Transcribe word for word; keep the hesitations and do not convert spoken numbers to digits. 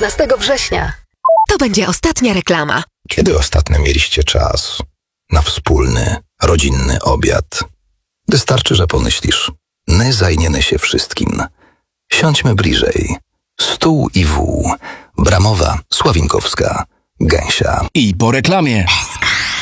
szesnastego września. To będzie ostatnia reklama. Kiedy ostatnio mieliście czas na wspólny, rodzinny obiad? Wystarczy, że pomyślisz. My zajmiemy się wszystkim. Siądźmy bliżej. Stół i wół. Bramowa, Sławinkowska, Gęsia. I po reklamie.